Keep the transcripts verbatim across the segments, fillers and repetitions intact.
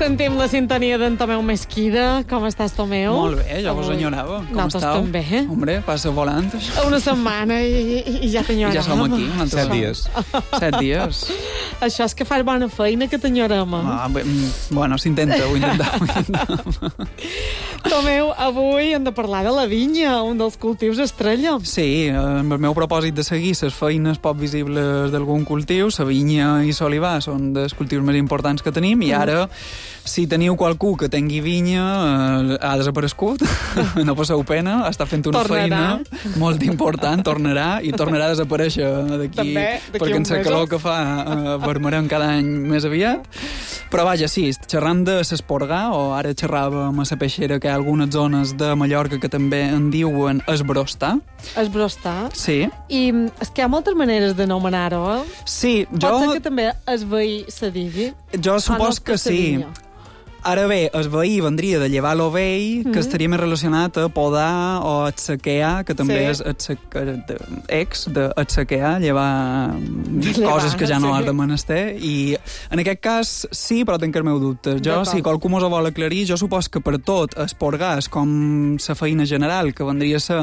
Sentim la sintonia d'en Tomeu Mesquida. Com estàs, Tomeu? Molt bé, jo vos enyorava. Com Nosaltres estàu? també, eh? Hombre, passa volant. Una setmana i, i, i ja t'enyoràvem. I ja som aquí. Un altre Set dies. Set dies. Això és que fas bona feina, que t'enyorem. Ah, bé, bueno, s'intenta, ho intentem. Tomeu, avui hem de parlar de la vinya, un dels cultius estrella. Sí, amb el meu propòsit de seguir les feines poc visibles d'algun cultiu, la vinya i l'olivar són dels cultius més importants que tenim, i ara, si teniu qualcú que tingui vinya, eh, ha desaparegut, no passeu pena, està fent una Tornarà. feina molt important, tornarà, i tornarà a desaparèixer d'aquí, També, d'aquí perquè uns en la calor mesos. que fa eh, vermerem cada any més aviat. Però vaja, sí, xerram de s'esporgar, o ara xerràvem a la peixera, que hi ha algunes zones de Mallorca que també en diuen esbrostar. Esbrostar. Sí. I és que hi ha moltes maneres d'anomenar-ho, eh? Sí, jo... Pot ser que també es veí se digui. Jo supos Ah, no, que se sí. vinya. Ara bé, el veí vendria de llevar l'ovell, que estaria més relacionat a podar o atsequear, que també Sí. és atsequear, ex de atsequear, llevar llevar, coses que ja no sí. has de menester, i en aquest cas sí, però tinc els meus dubtes. Jo, D'acord. si qualcú mos ho vol aclarir, jo supos que per tot esporgar és com la feina general, que vendria a ser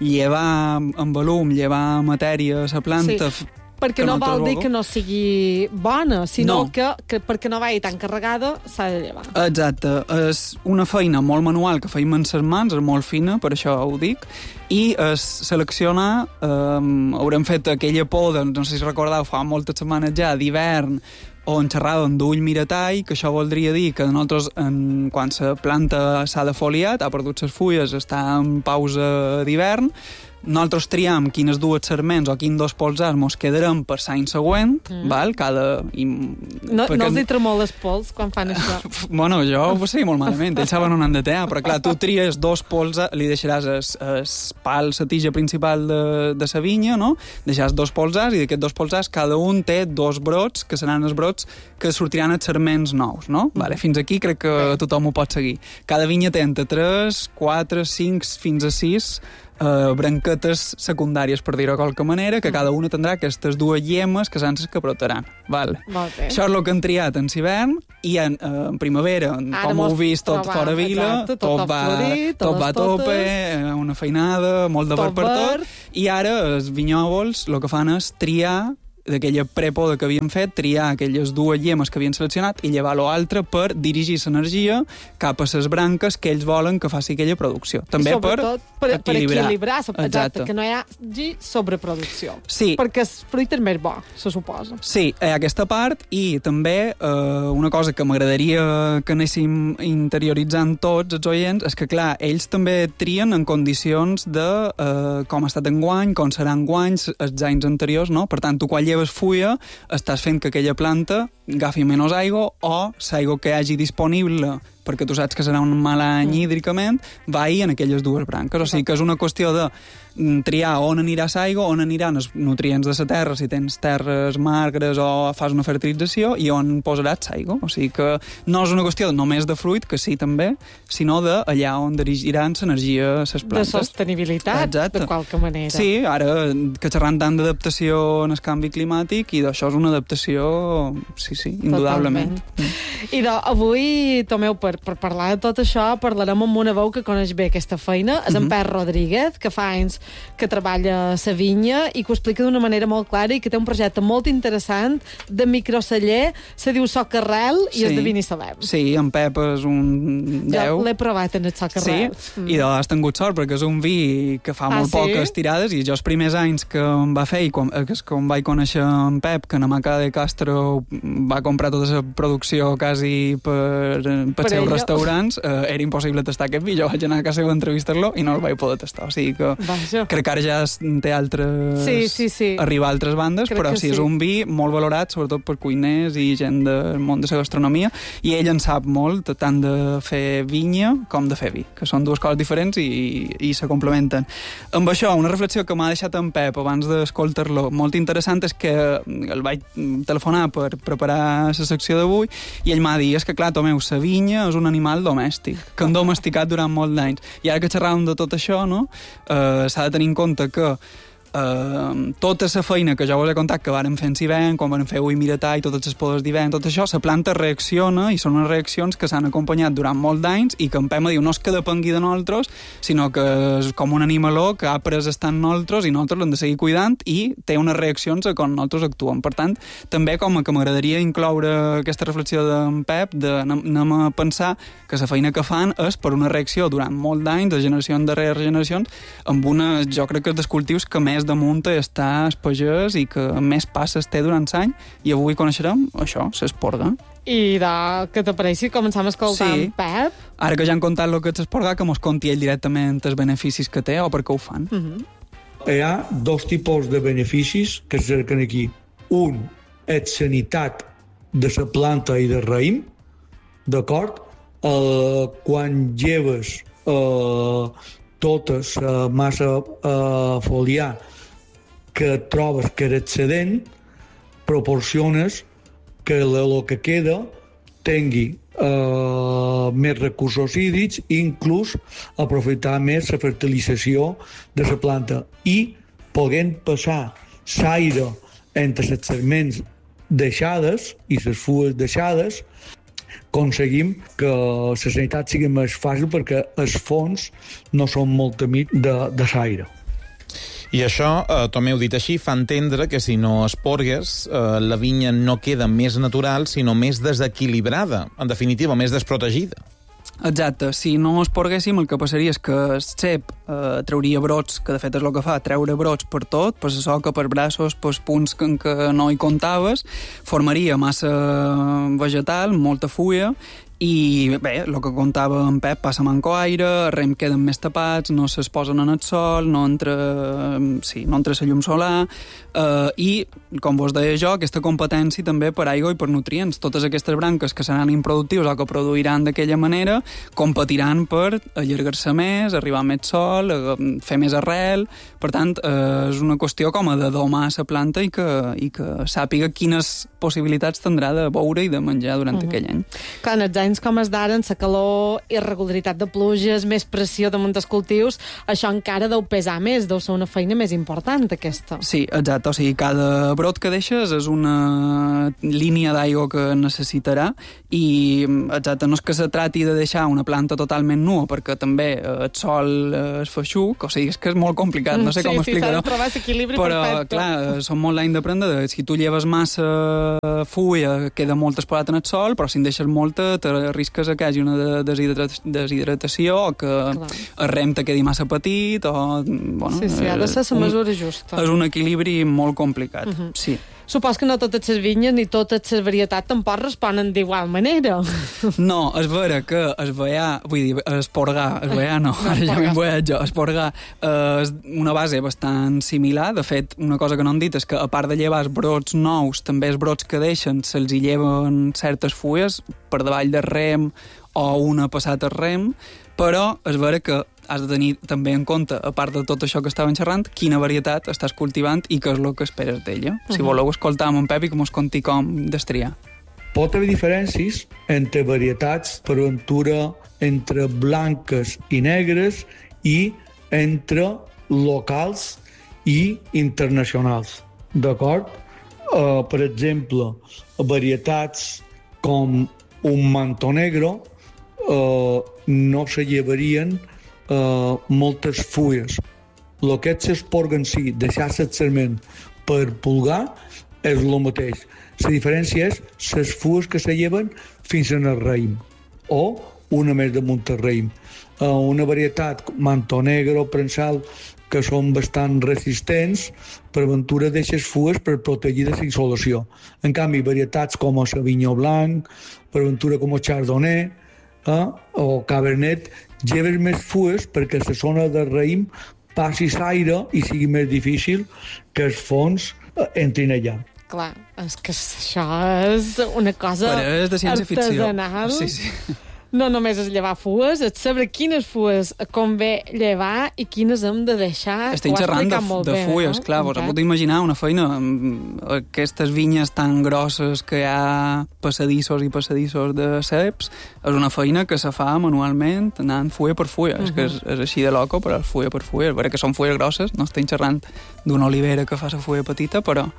llevar en volum, llevar matèria a la planta... Sí. Perquè que no nosaltres vol dir volem. que no sigui bona, sinó No. que, que perquè no vagi tan carregada s'ha de llevar. Exacte, és una feina molt manual que feim amb les mans, és molt fina, per això ho dic, i es selecciona, eh, haurem fet aquella poda, no sé si recordeu, fa moltes setmanes ja, d'hivern, on xerràvem d'ull miratall, que això voldria dir que nosaltres, en, quan la planta s'ha defoliat, ha perdut les fulles, està en pausa d'hivern, nosaltres triam quines dues sarments o quins dos polsars mos quedarem per l'any següent, mm. val? Cada... I, No, perquè- no els hi tremol les pols quan fan això. Bueno, jo ho sé molt malament, ells saben on han de tear, però clar, tu tries dos pols, li deixaràs es, es pal, la tija principal de, de sa vinya, no? Deixaràs dos polsars, i d'aquests dos polsars cada un té dos brots, que seran els brots que sortiran els sarments nous, no? Vale, fins aquí crec que tothom ho pot seguir. Cada vinya té entre tres, quatre, cinc, fins a sis Uh, branquetes secundàries, per dir-ho de qualque manera, que cada una tindrà aquestes dues llemes que seran les que brotaran. Val. Molt bé. Això és el que han triat en hivern, i en, uh, en primavera, Ara com mos heu vist, tot trobam, fora vila, exacte, tot tot, tot va, florit, tot totes va a tope, totes. eh, una feinada, molt de Tot verd per verd. tot, i ara els vinyòvols el que fan és triar d'aquella prepoda que havien fet, triar aquelles dues llemes que havien seleccionat i llevar l'altre per dirigir l'energia cap a les branques que ells volen que faci aquella producció. També I sobretot per, per equilibrar. equilibrar, exacte, Exacte. que no hi hagi sobreproducció. Sí. Perquè el fruit és més bo, se suposa. Sí, hi ha aquesta part, i també eh, una cosa que m'agradaria que anéssim interioritzant tots els oients és que, clar, ells també trien en condicions de eh, com ha estat enguany, com seran guanys els anys anteriors, no? Per tant, tu quan lleves fulla estàs fent que aquella planta agafi menys aigua, o l'aigua que hi hagi disponible, perquè tu saps que serà un mal any Mm. hídricament, va ahir en aquelles dues branques. O sigui que és una qüestió de mm, triar on anirà l'aigua, on aniran els nutrients de la terra, si tens terres magres o fas una fertilització, i on posaràs l'aigua. O sigui que no és una qüestió només de fruit, que sí també, sinó de allà on dirigiran l'energia a les De plantes. sostenibilitat, Exacte. de qualque manera. Sí, ara que xerrant tant d'adaptació en el canvi climàtic, i d'això és una adaptació, sí, sí, indudablement. Totalment. I de, avui, Tomeu, per, per parlar de tot això, parlarem amb una veu que coneix bé aquesta feina, és en Mhm. Pep Rodríguez, que fa anys que treballa a la vinya i que ho explica d'una manera molt clara, i que té un projecte molt interessant de microceller, se diu Socarrel, i Sí. és de Binissalem. Sí, en Pep és un Jo deu. l'he provat en el Socarrel. Sí, i de has tingut sort, perquè és un vi que fa Ah, molt sí? poques tirades, i jo els primers anys que em va fer, i quan, eh, que és com vaig conèixer en Pep, que en Amaca de Castro va comprar tota la producció quasi per, per, Per per seus ella. restaurants, eh, era impossible tastar aquest vi. Jo vaig anar a casa seva a entrevistar-lo i no el vaig poder tastar. O sigui que Vaja. crec que ara ja es- té altres... Sí, sí, sí. arribar a altres bandes, Crec però que sí, és sí. un vi molt valorat, sobretot per cuiners i gent del món de la gastronomia, i ell en sap molt, tant de fer vinya com de fer vi, que són dues coses diferents i, i se complementen. Amb això, una reflexió que m'ha deixat en Pep abans d'escoltar-lo molt interessant és que el vaig telefonar per preparar la secció d'avui, i ell m'ha dit, és que clar, Tomeu, la vinya és un animal domèstic, que han domesticat durant molts d'anys. I ara que xerràvem de tot això, no? eh, s'ha de tenir en compte que eh, tota la feina que ja us he contat que vàrem fer en Sivent, quan vàrem fer Ui Miratà i totes les podes d'hivern, tot això, la planta reacciona i són unes reaccions que s'han acompanyat durant molts d'anys i que en Pema diu no és que depengui de nosaltres, sinó que és com un animaló que ha pres estar en nosaltres i nosaltres l'hem de seguir cuidant i té unes reaccions a com nosaltres actuem. Per tant, també com que m'agradaria incloure aquesta reflexió d'en Pep, de anem a pensar que la feina que fan és per una reacció durant molt d'anys, de generacions darrere generacions, amb una, jo crec que és dels cultius que més damunt està el pagès i que més passes té durant l'any, i avui coneixerem això, l'esporga. I de, què t'apareix si començam a escoltar sí. en Pep? Ara que ja han contat el que és l'esporga, que mos conti ell directament els beneficis que té o per què ho fan. Uh -huh. Hi ha dos tipus de beneficis que es cerquen aquí. Un és sanitat de la planta i del raïm, d'acord? Uh, quan lleves uh, tota la massa uh, foliar que trobes que és excedent, proporciones que el que queda tingui uh, més recursos hídrics i inclús aprofitar més la fertilització de la planta i podent passar l'aire entre les segments deixades i les fulles deixades, aconseguim que la sanitat sigui més fàcil perquè els fons no són molt amics de, de l'aire. I això, eh, també heu dit així, fa entendre que si no esporgues, eh, la vinya no queda més natural, sinó més desequilibrada, en definitiva, més desprotegida. Exacte, si no esporguéssim el que passaria és que el cep eh, trauria brots, que de fet és el que fa, treure brots per tot, per la soca, per braços, per punts que, que no hi comptaves, formaria massa vegetal, molta fulla, i bé, el que contava en Pep passa manco aire, els rems queden més tapats, no s'exposen en el sol, no entra, sí, no entra la llum solar, eh, i, com vos deia jo, aquesta competència també per aigua i per nutrients. Totes aquestes branques que seran improductius o que produiran d'aquella manera competiran per allargar-se més, arribar a més sol, fer més arrel. Per tant, eh, és una qüestió com a de domar la planta i que, i que sàpiga quines possibilitats tindrà de beure i de menjar durant uh-huh. aquell any. Clar, en els anys com es d'ara, la calor, irregularitat de pluges, més pressió damunt dels cultius, això encara deu pesar més, deu ser una feina més important, aquesta. Sí, exacte. O sigui, cada brot que deixes és una línia d'aigua que necessitarà i, exacte, no és que se trati de deixar una planta totalment nua, perquè també el sol es feixuc, o sigui, és que és molt complicat, no sé sí, com sí, explicar-ho. Sí, s'ha de trobar l'equilibri però, perfecte. clar, som molt l'any d'aprendre, si tu lleves massa fulla, queda molt exposat en el sol, però si en deixes molta, risques a que hi hagi una deshidratació o que clar. El rem te quedi massa petit o... Bueno, sí, sí, ha de ser la mesura justa. És un equilibri molt complicat, uh -huh. sí. Supos que no totes les vinyes ni totes les varietats tampoc responen d'igual manera. No, és vera que es veià, vull dir, esporgar, es veià no, no ara ja m'he veiat jo, esporgar eh, és una base bastant similar. De fet, una cosa que no han dit és que a part de llevar els brots nous, també els brots que deixen se'ls hi lleven certes fulles per davall del rem o una passat al rem, però és vera que has de tenir també en compte, a part de tot això que estàvem xerrant, quina varietat estàs cultivant i què és el que esperes d'ella. Uh-huh. Si voleu escoltar amb en Pep i que mos conti com destriar. Pot haver diferències entre varietats, per ventura, entre blanques i negres i entre locals i internacionals. D'acord? Uh, per exemple, varietats com un manto negro uh, no se llevarien Uh, moltes fulles. El que és l'esporga en si, deixar-se el serment per pulgar, és el mateix. La diferència és les fulles que se lleven fins en el raïm, o una més damunt el raïm. Uh, una varietat, manto negro, prensal, que són bastant resistents, per ventura deixes fulles per protegir de la insolació. En canvi, varietats com el Sauvignon Blanc, per ventura com el Chardonnay, eh, o Cabernet, lleves més fulles perquè la zona de raïm passi l'aire i sigui més difícil que els fons entrin allà. Clar, és que això és una cosa però és de ciència-ficció. artesanal. Sí, sí. no només és llevar fues, és saber quines fues convé llevar i quines hem de deixar. Estem xerrant de, de bé, fues, no? Clar, vos heu pogut imaginar una feina amb aquestes vinyes tan grosses que hi ha passadissos i passadissos de ceps, és una feina que se fa manualment anant fulla per fulla. Uh -huh. És que és, és així de loco, però és fulla per fulla. És vera que són fulles grosses, no estem xerrant d'una olivera que fa la fulla petita, però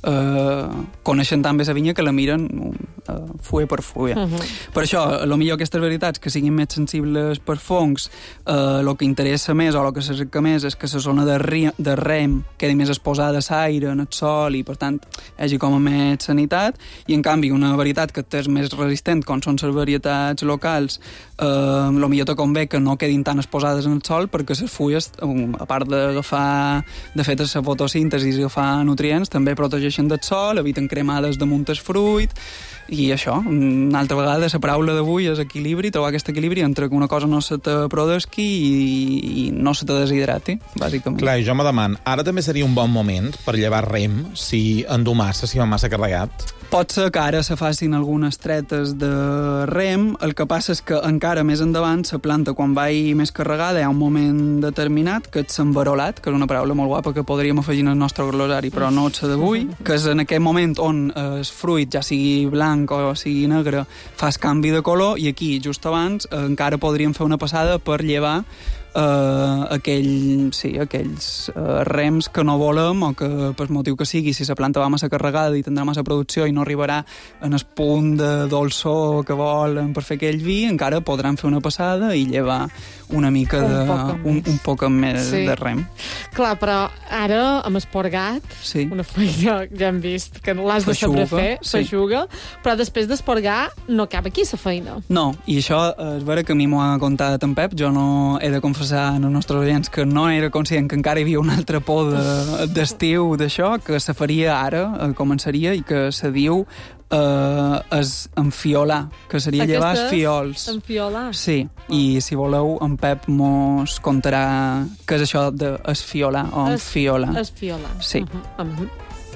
Uh, coneixen tan bé la vinya que la miren uh, fulla per fulla. Uh -huh. Per això, a lo millor aquestes varietats que siguin més sensibles per fongs, el uh, que interessa més o el que se cerca més és que la zona de, ri de rem quedi més exposada a l'aire, en el sol, i per tant hi hagi com a més sanitat, i en canvi una varietat que és més resistent, com són les varietats locals, uh, lo millor te convé que no quedin tan exposades en el sol, perquè les fulles, a part d'agafar, de fet, la fotosíntesi i agafar nutrients, també protegeixen del sol, eviten cremades damunt el fruit, i això, una altra vegada, la paraula d'avui és equilibri, trobar aquest equilibri entre que una cosa no se te produsqui i, i no se te deshidrati, bàsicament. Clar, i jo me demano, ara també seria un bon moment per llevar rem si endumassa, si va massa carregat? Pot ser que ara se facin algunes tretes de rem, el que passa és que encara més endavant la planta, quan vagi més carregada, hi ha un moment determinat, que és s'enverolat, que és una paraula molt guapa que podríem afegir al nostre glosari, però no és d'avui, que és en aquest moment on el fruit, ja sigui blanc o sigui negre, fa el canvi de color, i aquí, just abans, eh, encara podríem fer una passada per llevar Uh, aquell, sí, aquells uh, rems que no volem o que, per motiu que sigui, si la planta va massa carregada i tindrà massa producció i no arribarà en el punt de dolçor que volen per fer aquell vi, encara podran fer una passada i llevar una mica de... Un poc un, un poc més sí. de rem. Clar, però ara, amb esporgat, sí. una feina, ja hem vist que l'has de saber fer, s'aixuga, sí. però després d'esporgar no cap aquí la feina. No, i això és vera que a mi m'ho ha contat en Pep, jo no he de confessar als nostres oients que no era conscient que encara hi havia un altre por d'estiu de, d'això, que se faria ara, començaria, i que se diu Uh, es enfiolar, que seria Aquestes llevar els fiols. Enfiolar? Sí, oh. I si voleu, en Pep mos contarà què és això d'esfiolar o enfiolar. Esfiolar. Sí. Uh-huh. Uh-huh.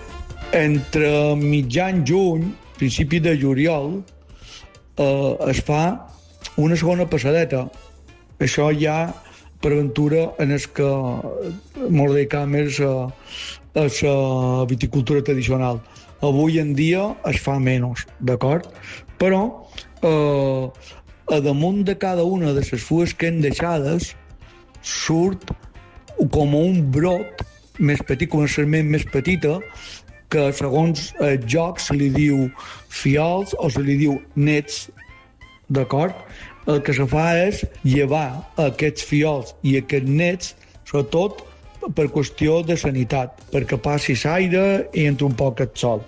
Entre mitjan juny, principi de juliol, uh, es fa una segona passadeta. Això ja per aventura en el que molt dedicar més a, a la viticultura tradicional. Avui en dia es fa menys, d'acord? Però eh, a damunt de cada una de les fulles que hem deixades surt com un brot més petit, com una serment més petita, que segons el joc se li diu fiols o se li diu nets, d'acord? El que se fa és llevar aquests fiols i aquests nets, sobretot per qüestió de sanitat, perquè passi l'aire i entra un poc el sol.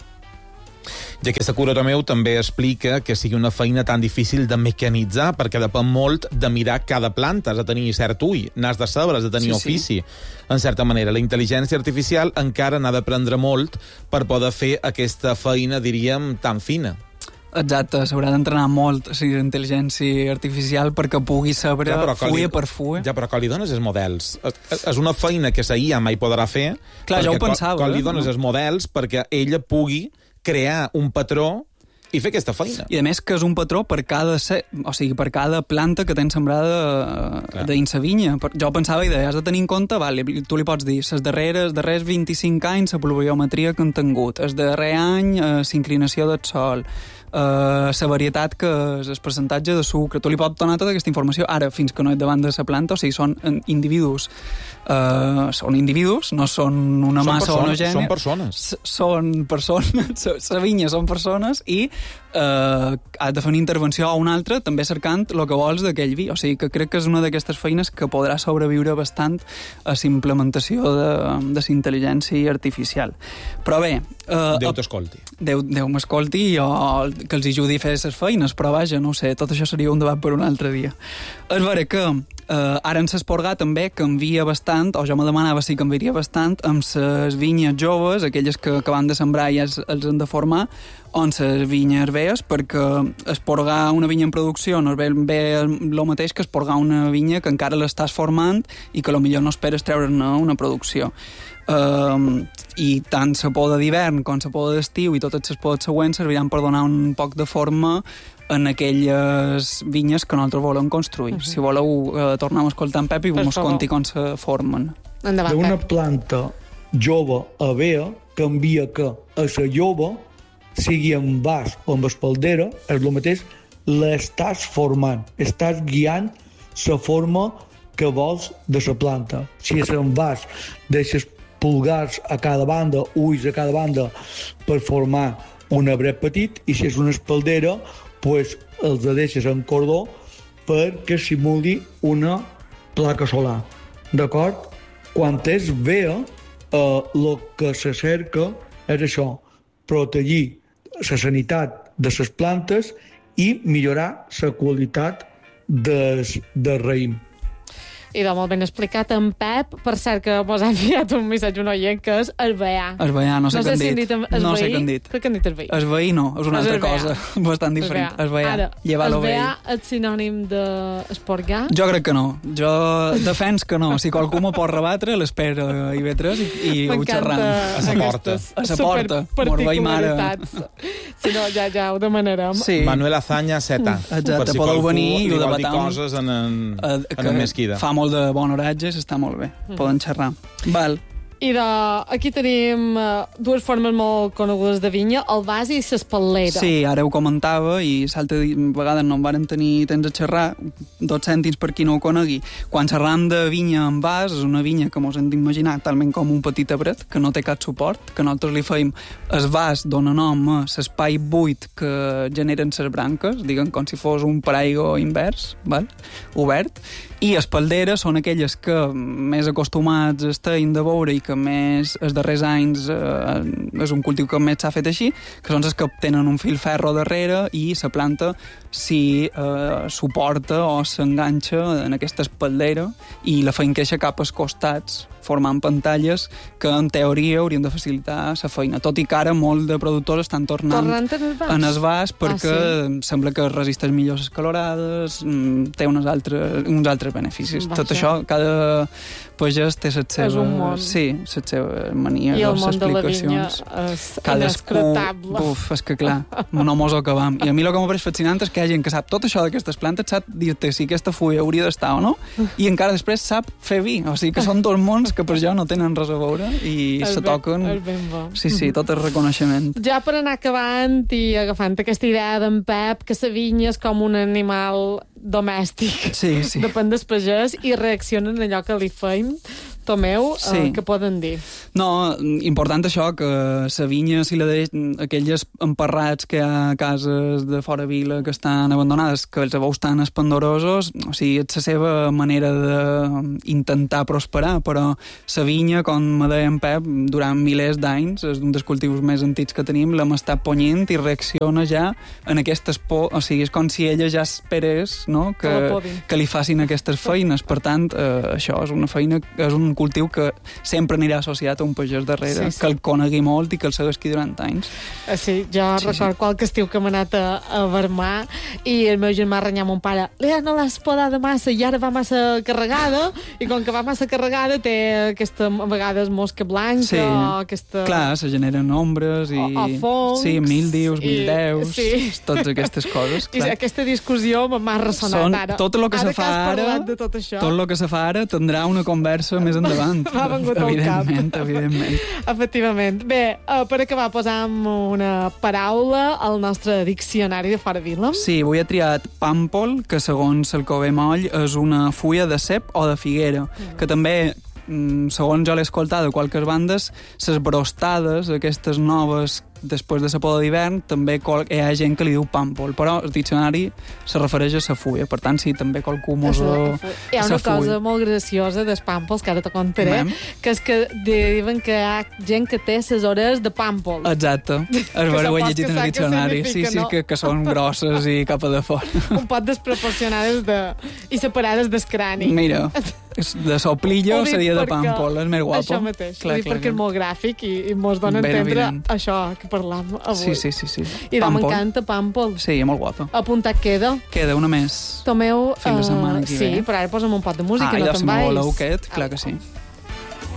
I aquesta cura Tomeu també explica que sigui una feina tan difícil de mecanitzar, perquè depèn molt de mirar cada planta, has de tenir cert ull, n'has de saber, has de tenir sí, ofici. Sí. En certa manera, la intel·ligència artificial encara n'ha d'aprendre molt per poder fer aquesta feina, diríem, tan fina. Exacte, s'haurà d'entrenar molt la intel·ligència artificial perquè pugui saber ja, fulla per fulla. Ja, però quan li dones els models, és una feina que la I A mai podrà fer. Clar, jo ho pensava. Quan li dones no? els models perquè ella pugui crear un patró i fer aquesta feina. I a més que és un patró per cada, o sigui, per cada planta que tens sembrada dins la vinya. Jo pensava, i has de tenir en compte, vale, tu li pots dir, els darrers, darrers vint-i-cinc anys la pluviometria que han tingut, el darrer any la inclinació del sol, la uh, varietat que és el percentatge de sucre, tu li pots donar tota aquesta informació ara, fins que no ets davant de la planta, o sigui, són individus uh, són individus, no són una són massa homogènia. Són persones. S són persones, la vinya són persones i uh, has de fer una intervenció o una altra també cercant el que vols d'aquell vi, o sigui que crec que és una d'aquestes feines que podrà sobreviure bastant a la implementació de, de la intel·ligència artificial. Però bé... Uh, Déu t'escolti. Déu, Déu m'escolti o que els ajudi a fer les feines, però vaja, no ho sé, tot això seria un debat per un altre dia. És vera que eh, ara en s'esporgar també canvia bastant, o jo me demanava si canviaria bastant, amb les vinyes joves, aquelles que acaben de sembrar i els, els han de formar, o en les vinyes velles, perquè esporgar una vinya en producció no és ben bé el mateix que esporgar una vinya que encara l'estàs formant i que potser no esperes treure-ne una producció. Uh, i tant la poda d'hivern com la poda d'estiu i totes les podes següents serviran per donar un poc de forma en aquelles vinyes que nosaltres volem construir. Uh-huh. Si voleu, uh, tornem a escoltar en Pep i us conti com se formen. Endavant, d'una Pep. planta jove a vea canvia que a la jove sigui en vas o en espaldera, és el mateix, l'estàs formant, estàs guiant la forma que vols de la planta. Si és en vas, deixes pulgars a cada banda, ulls a cada banda per formar un arbret petit, i si és una espaldera, pues, els deixes en cordó perquè simuli una placa solar. D'acord? Quan és vea, el eh, que se cerca és això, protegir la sanitat de les plantes i millorar la qualitat del, del raïm. I de molt ben explicat en Pep, per cert que mos ha enviat un missatge un oient que és esvear. Esvear, no sé no què han si dit. dit No sé què han dit. Crec que han dit esveir. Esveir no, és una altra Esvear. cosa bastant diferent. Esvear. Ara, Llevar-lo bé. esvear és sinònim d'esporgar? Jo crec que no. Jo defens que no. Si qualcú m'ho pot rebatre, l'espera i ve tres i, i ho xerram. A sa porta. A sa porta. Morva i mare. Si no, ja, ja ho demanarem. Sí. Manuel Azaña, Zeta. Exacte, per si podeu qualcú venir i ho li vol dir debatam. coses en, en, Eh, en el Mesquida. Fa molt de bon oratge, està molt bé. Poden xerrar. Val. I de, aquí tenim uh, dues formes molt conegudes de vinya, el vas i l'espatllera. Sí, ara ho comentava i l'altra vegada no en varen tenir temps a xerrar, dos cèntims per qui no ho conegui. Quan xerram de vinya en vas, és una vinya que mos hem d'imaginar talment com un petit arbret, que no té cap suport, que nosaltres li feim el vas dona nom a l'espai buit que generen les branques, diguem com si fos un paraigua invers, val? Obert, i espalderes són aquelles que més acostumats estem de veure i que més els darrers anys eh, és un cultiu que més s'ha fet així, que són les que tenen un fil ferro darrere i la planta s'hi eh, suporta o s'enganxa en aquesta espaldera i la feien créixer cap als costats, formant pantalles que en teoria haurien de facilitar la feina, tot i que ara molt de productors estan tornant, tornant en el vas, en el vas perquè ah, sí? sembla que resisteix millor les calorades, té unes altres, uns altres beneficis. Vaja. Tot això, cada pagès té les seves... És un món. Sí, les seves manies, I el les món de la vinya explicacions. és Cadascú, inescrutable. uf, és que clar, no mos ho acabam. I a mi el que m'ha pareix fascinant és que hi ha gent que sap tot això d'aquestes plantes, sap dir-te si aquesta fulla hauria d'estar o no, i encara després sap fer vi. O sigui que són dos mons que per jo no tenen res a veure i És se ben- toquen... és ben bo. Sí, sí, tot el reconeixement. Ja per anar acabant i agafant aquesta idea d'en Pep, que la vinya és com un animal domèstic. Sí, sí. Depèn del pagès i reaccionen a allò que li feim. Tomeu, Sí. eh, què poden dir? No, important això, que la vinya, si la deix, aquelles emparrats que hi ha a cases de fora vila que estan abandonades, que els veus tan esplendorosos, o sigui, és la seva manera d'intentar prosperar, però la vinya, com me deia en Pep, durant milers d'anys, és un dels cultius més antics que tenim, l'hem estat ponyent i reacciona ja en aquestes por, o sigui, és com si ella ja esperés, no?, Que la que, podin. que li facin aquestes feines. Per tant, eh, això és una feina, és un cultiu que sempre anirà associat a un pagès darrere, Sí, sí. que el conegui molt i que el segueixi durant anys. Eh, Sí, jo Sí, recordo sí. qualque estiu que hem anat a, a Vermà i el meu germà renyà mon pare, Lea, no l'has podada massa i ara va massa carregada, i com que va massa carregada té aquesta, a vegades, mosca blanca, Sí. o aquesta... Clar, se generen ombres i... O- o fongs, Sí, mildius, i- mildeus, sí. totes aquestes coses. I Clar. aquesta discussió m'ha ressonat Són ara. tot el que ara se fa has ara, parlat de tot això. tot el que se fa ara tindrà una conversa més endavant. M'ha vengut al evidentment, cap. evidentment. Efectivament. Bé, uh, per acabar posam una paraula al nostre diccionari de fora vila. Sí, avui he triat pàmpol, que segons el Cové Moll és una fulla de cep o de figuera, mm. que també, mm, segons jo l'he escoltat de qualques bandes, les brostades, aquestes noves després de la poda d'hivern, també qual, hi ha gent que li diu pàmpol, però el diccionari se refereix a la fulla, per tant, sí, també qualcú mos ho... Hi ha una sa fulla. cosa molt graciosa dels pàmpols, que ara te contaré, Anem. que és que diuen que hi ha gent que té les orelles de pàmpol. Exacte. És vera, ho he sapos llegit que en el sap què diccionari. Sí, significa, sí, no? que, que són grosses i cap a de fora. Un pot desproporcionades de... i separades del crani. Mira, és de soplillo Ho dic seria de perquè- pàmpol, és més guapo. Això mateix. Clar, Ho dic clar, perquè és clar. molt gràfic i, i mos dona a Ben entendre evident. això que parlam avui. Sí, sí, sí. sí. I de Pàmpol. m'encanta pàmpol. Sí, molt guapa. Apuntat queda. Queda una més. Tomeu... Fins la setmana que sí, ve. però ara posa'm un pot de música, ah, no ja, te'n si me vais. voleu aquest, clar que sí.